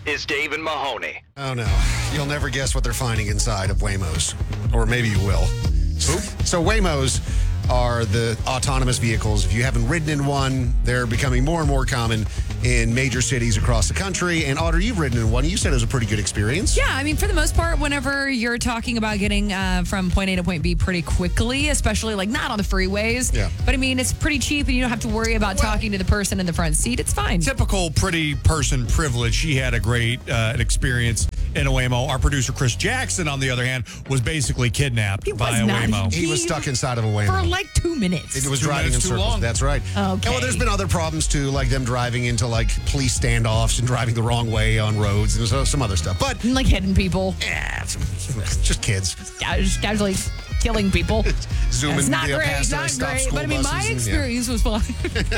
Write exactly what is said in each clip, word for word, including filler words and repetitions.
is Dave and Mahoney. Oh, no. You'll never guess what they're finding inside of Waymos. Or maybe you will. So Waymos are the autonomous vehicles. If you haven't ridden in one, they're becoming more and more common in major cities across the country. And Otter, you've ridden in one. You said it was a pretty good experience. Yeah, I mean, for the most part, whenever you're talking about getting uh, from point A to point B pretty quickly, especially like not on the freeways. Yeah. But I mean, it's pretty cheap and you don't have to worry about Well, talking to the person in the front seat. It's fine. Typical pretty person privilege. She had a great uh, experience in a Waymo. Our producer, Chris Jackson, on the other hand, was basically kidnapped He was by a not. Waymo. He was stuck inside of a Waymo. For like two minutes. It was Two driving in minutes too circles. long. That's right. Okay. And well, there's been other problems too, like them driving into like police standoffs and driving the wrong way on roads and so, some other stuff. But And, like hitting people. yeah, it's, it's just kids Just casually killing people. zooming It's not you know, great, past uh, not stop great. school But I mean, buses my and- yeah. experience was fun.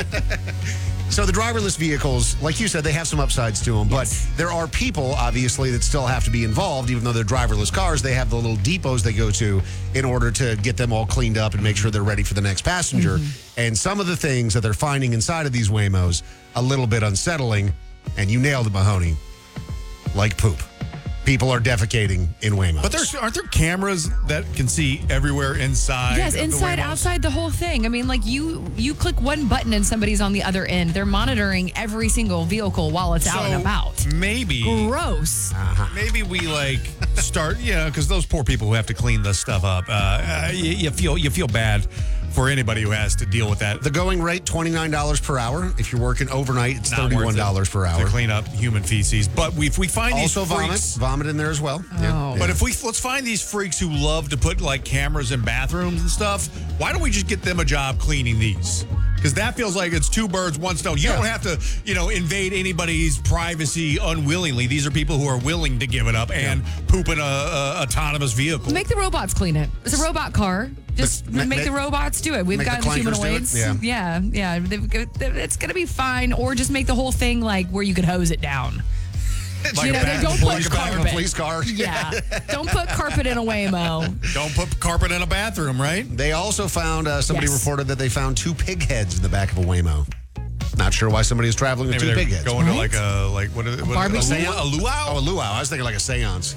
So the driverless vehicles, like you said, they have some upsides to them, Yes. but there are people, obviously, that still have to be involved. Even though they're driverless cars, they have the little depots they go to in order to get them all cleaned up and make sure they're ready for the next passenger. Mm-hmm. And some of the things that they're finding inside of these Waymos, a little bit unsettling, and you nailed it, Mahoney, like poop. People are defecating in Waymos. But there's aren't there cameras that can see everywhere inside? Yes, of the inside, Waymos? outside, the whole thing. I mean, like you you click one button and somebody's on the other end. They're monitoring every single vehicle while it's out and So, about. Maybe, Gross. maybe we like start, you know, because those poor people who have to clean this stuff up, uh, uh, you, you feel you feel bad for anybody who has to deal with that. the going rate, twenty-nine dollars per hour. If you're working overnight, it's Not worth thirty-one it dollars per hour. to clean up human feces. But we, if we find Also these vomit. freaks, Vomit in there as well. Oh. But if we let's find these freaks who love to put like cameras in bathrooms and stuff, why don't we just get them a job cleaning these? Because that feels like it's two birds, one stone. You Yeah. don't have to, you know, invade anybody's privacy unwillingly. These are people who are willing to give it up and poop in a, a autonomous vehicle. Make the robots clean it. It's a robot car. Just Ma- make ma- the robots do it. We've make the got the clankers do it? humanoids. Yeah. yeah, yeah. They've got- It's gonna be fine. Or just make the whole thing like where you could hose it down. Like you a know, bat- they don't Like put a back of a carpet. police car. Yeah, don't put carpet in a Waymo. Don't put carpet in a bathroom, right? They also found, uh, somebody Yes. reported that they found two pig heads in the back of a Waymo. Not sure why somebody is traveling with Maybe two they're pig heads. going to Right? like a like what is it? What, barbecue? A, luau? a luau? Oh, a luau. I was thinking like a seance.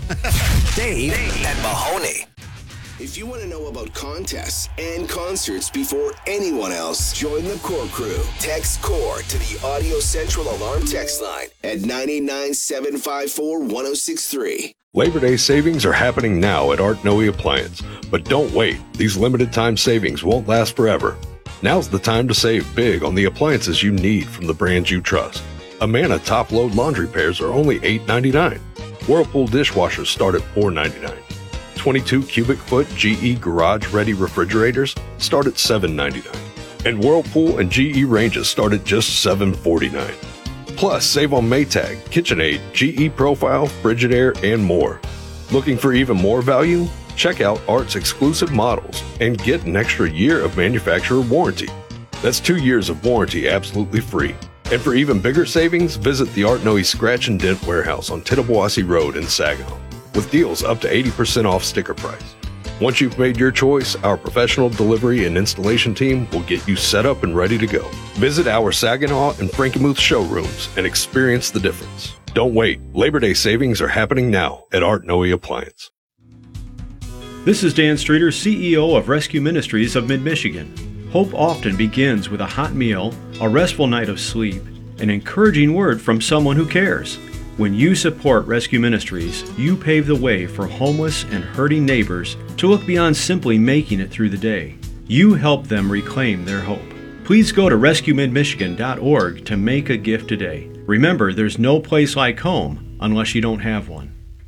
Dave and Mahoney. If you want to know about contests and concerts before anyone else, join the Core Crew. Text CORE to the Audio Central Alarm text line at nine eight nine, seven five four, one oh six three. Labor Day savings are happening now at Art Noe Appliance. But don't wait. These limited time savings won't last forever. Now's the time to save big on the appliances you need from the brands you trust. Amana top load laundry pairs are only eight ninety-nine. Whirlpool dishwashers start at four ninety-nine. twenty-two cubic foot G E garage ready refrigerators start at seven ninety-nine. And Whirlpool and G E ranges start at just seven forty-nine. Plus, save on Maytag, KitchenAid, G E Profile, Frigidaire, and more. Looking for even more value? Check out Art's exclusive models and get an extra year of manufacturer warranty. That's two years of warranty absolutely free. And for even bigger savings, visit the Art Noe Scratch and Dent Warehouse on Tittabawassee Road in Saginaw, with deals up to eighty percent off sticker price. Once you've made your choice, our professional delivery and installation team will get you set up and ready to go. Visit our Saginaw and Frankenmuth showrooms and experience the difference. Don't wait. Labor Day savings are happening now at Art Noe Appliance. This is Dan Streeter, C E O of Rescue Ministries of Mid-Michigan. Hope often begins with a hot meal, a restful night of sleep, an encouraging word from someone who cares. When you support Rescue Ministries, you pave the way for homeless and hurting neighbors to look beyond simply making it through the day. You help them reclaim their hope. Please go to rescue mid michigan dot org to make a gift today. Remember, there's no place like home unless you don't have one.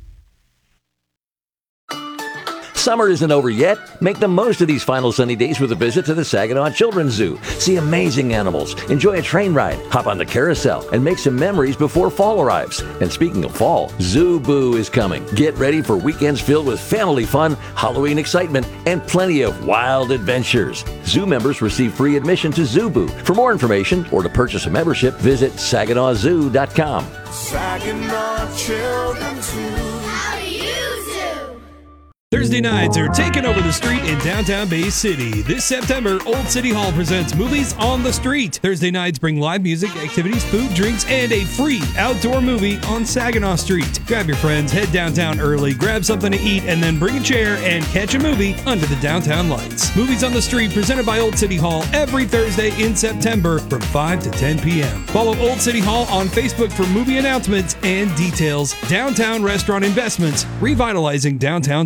Summer isn't over yet. Make the most of these final sunny days with a visit to the Saginaw Children's Zoo. See amazing animals, enjoy a train ride, hop on the carousel, and make some memories before fall arrives. And speaking of fall, Zoo Boo is coming. Get ready for weekends filled with family fun, Halloween excitement, and plenty of wild adventures. Zoo members receive free admission to Zoo Boo. For more information or to purchase a membership, visit saginaw zoo dot com. Saginaw Children's Zoo. Thursday nights are taking over the street in downtown Bay City. This September, Old City Hall presents Movies on the Street. Thursday nights bring live music, activities, food, drinks, and a free outdoor movie on Saginaw Street. Grab your friends, head downtown early, grab something to eat, and then bring a chair and catch a movie under the downtown lights. Movies on the Street presented by Old City Hall every Thursday in September from five to ten p.m. Follow Old City Hall on Facebook for movie announcements and details. Downtown Restaurant Investments, revitalizing downtown